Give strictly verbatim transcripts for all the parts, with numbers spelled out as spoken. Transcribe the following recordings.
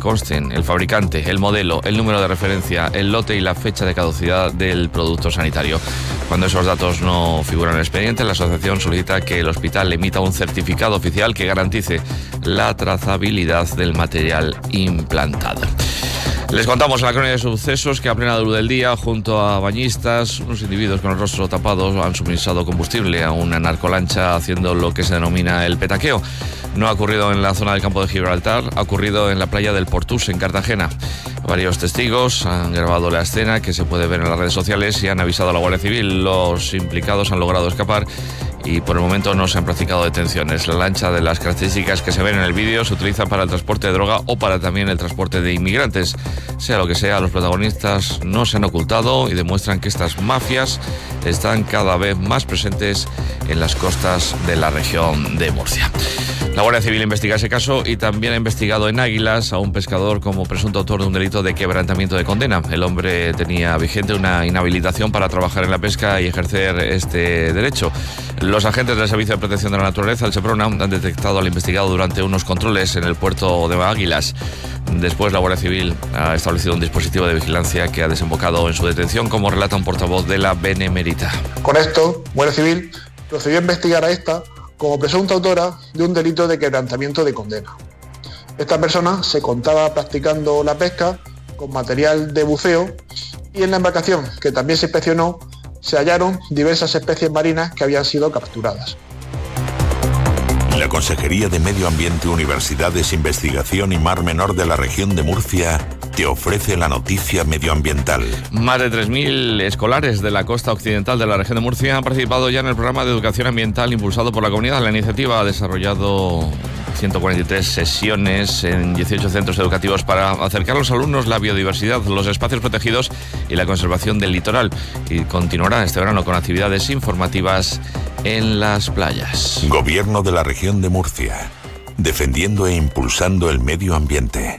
consten el fabricante, el modelo, el número de referencia, el lote y la fecha de caducidad del producto sanitario. Cuando esos datos no figuran en el expediente, la asociación solicita que el hospital emita un certificado oficial que garantice la trazabilidad del material implantado. Les contamos en la crónica de sucesos que a plena luz del día, junto a bañistas, unos individuos con el rostro tapado han suministrado combustible a una narcolancha haciendo lo que se denomina el petaqueo. No ha ocurrido en la zona del campo de Gibraltar, ha ocurrido en la playa del Portús, en Cartagena. Varios testigos han grabado la escena que se puede ver en las redes sociales y han avisado a la Guardia Civil. Los implicados han logrado escapar y por el momento no se han practicado detenciones. La lancha, de las características que se ven en el vídeo, se utiliza para el transporte de droga o para también el transporte de inmigrantes. Sea lo que sea, los protagonistas no se han ocultado y demuestran que estas mafias están cada vez más presentes en las costas de la región de Murcia. La Guardia Civil investiga ese caso y también ha investigado en Águilas a un pescador como presunto autor de un delito de quebrantamiento de condena. El hombre tenía vigente una inhabilitación para trabajar en la pesca y ejercer este derecho. Los agentes del Servicio de Protección de la Naturaleza, el SEPRONA, han detectado al investigado durante unos controles en el puerto de Águilas. Después, la Guardia Civil ha establecido un dispositivo de vigilancia que ha desembocado en su detención, como relata un portavoz de la Benemérita. Con esto, Guardia Civil procedió a investigar a esta como presunta autora de un delito de quebrantamiento de condena. Esta persona se contaba practicando la pesca con material de buceo y en la embarcación, que también se inspeccionó, se hallaron diversas especies marinas que habían sido capturadas. La Consejería de Medio Ambiente, Universidades, Investigación y Mar Menor de la región de Murcia te ofrece la noticia medioambiental. Más de tres mil escolares de la costa occidental de la región de Murcia han participado ya en el programa de educación ambiental impulsado por la comunidad. La iniciativa ha desarrollado ciento cuarenta y tres sesiones en dieciocho centros educativos para acercar a los alumnos la biodiversidad, los espacios protegidos y la conservación del litoral. Y continuará este verano con actividades informativas en las playas. Gobierno de la región de Murcia, defendiendo e impulsando el medio ambiente.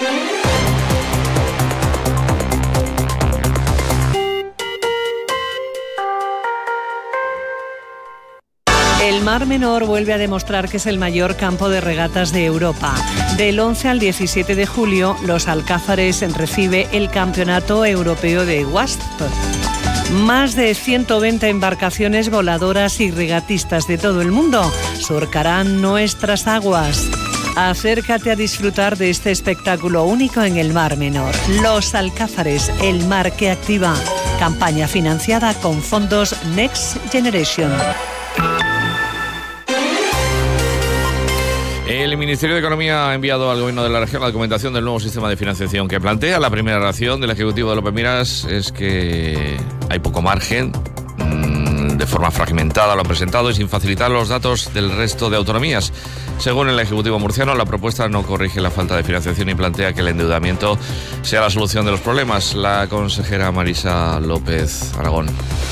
El Mar Menor vuelve a demostrar que es el mayor campo de regatas de Europa. Del once al diecisiete de julio, Los Alcázares recibe el Campeonato Europeo de Wasp. Más de ciento veinte embarcaciones voladoras y regatistas de todo el mundo surcarán nuestras aguas. Acércate a disfrutar de este espectáculo único en el Mar Menor. Los Alcázares, el mar que activa. Campaña financiada con fondos Next Generation. El Ministerio de Economía ha enviado al Gobierno de la región la documentación del nuevo sistema de financiación que plantea. La primera reacción del Ejecutivo de López Miras es que hay poco margen, de forma fragmentada lo han presentado y sin facilitar los datos del resto de autonomías. Según el Ejecutivo murciano, la propuesta no corrige la falta de financiación y plantea que el endeudamiento sea la solución de los problemas. La consejera Marisa López Aragón.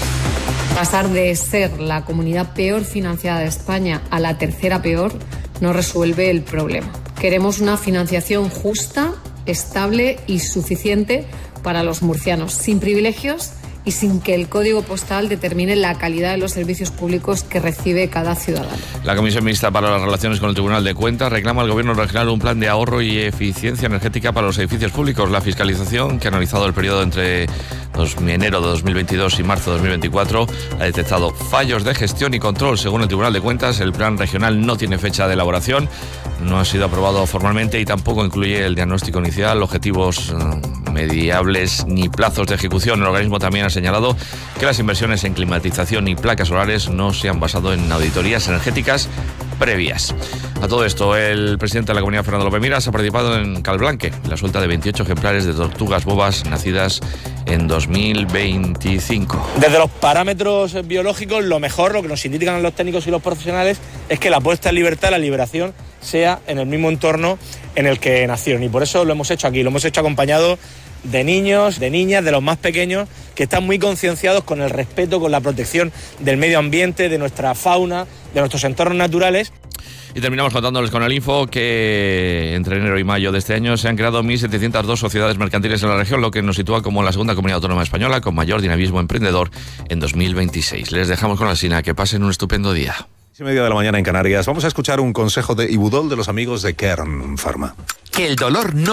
Pasar de ser la comunidad peor financiada de España a la tercera peor no resuelve el problema. Queremos una financiación justa, estable y suficiente para los murcianos, sin privilegios y sin que el código postal determine la calidad de los servicios públicos que recibe cada ciudadano. La Comisión Mixta para las Relaciones con el Tribunal de Cuentas reclama al Gobierno regional un plan de ahorro y eficiencia energética para los edificios públicos. La fiscalización, que ha analizado el periodo entre enero de dos mil veintidós y marzo de dos mil veinticuatro, ha detectado fallos de gestión y control. Según el Tribunal de Cuentas, el plan regional no tiene fecha de elaboración, no ha sido aprobado formalmente y tampoco incluye el diagnóstico inicial, objetivos uh, mediables ni plazos de ejecución. El organismo también ha señalado que las inversiones en climatización y placas solares no se han basado en auditorías energéticas previas. A todo esto, el presidente de la Comunidad, Fernando López Miras, ha participado en Calblanque, la suelta de veintiocho ejemplares de tortugas bobas nacidas en dos mil veinticinco. Desde los parámetros biológicos, lo mejor, lo que nos indican los técnicos y los profesionales, es que la puesta en libertad, la liberación, sea en el mismo entorno en el que nacieron. Y por eso lo hemos hecho aquí, lo hemos hecho acompañado de niños, de niñas, de los más pequeños, que están muy concienciados con el respeto, con la protección del medio ambiente, de nuestra fauna, de nuestros entornos naturales. Y terminamos contándoles con el info que entre enero y mayo de este año se han creado mil setecientas dos sociedades mercantiles en la región, lo que nos sitúa como la segunda comunidad autónoma española con mayor dinamismo emprendedor en dos mil veintiséis. Les dejamos con la Sina, que pasen un estupendo día. Y media de la mañana en Canarias. Vamos a escuchar un consejo de Ibudol de los amigos de Kern Pharma. Que el dolor no